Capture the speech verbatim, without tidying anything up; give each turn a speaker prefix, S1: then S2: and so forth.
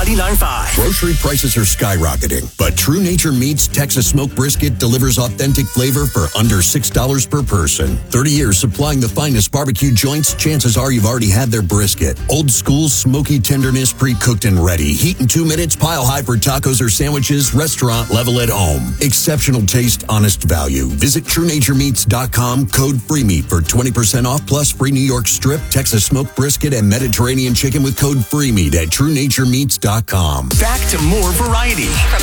S1: ninety-nine point five.
S2: Grocery prices are skyrocketing, but True Nature Meats Texas Smoked Brisket delivers authentic flavor for under six dollars per person. thirty years supplying the finest barbecue joints, chances are you've already had their brisket. Old school smoky tenderness, pre-cooked and ready. Heat in two minutes, pile high for tacos or sandwiches, restaurant level at home. Exceptional taste, honest value. Visit true nature meats dot com, code FREEMEAT for twenty percent off plus free New York strip, Texas smoked brisket, and Mediterranean chicken with code FREEMEAT at true nature meats dot com.
S1: Back to more variety from